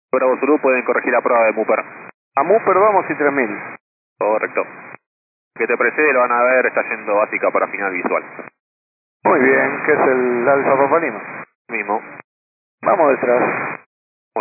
Bravo Zulu, pueden corregir la prueba de Mooper. A Mooper vamos y 3000. Correcto. Que te precede lo van a ver, está yendo básica para final visual. Muy bien, que es el Alfa Papa Lima. Mismo. Vamos detrás.